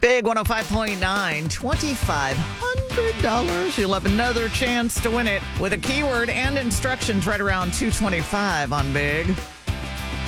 Big 105.9, $2,500. You'll have another chance to win it with a keyword and instructions right around 225 on Big.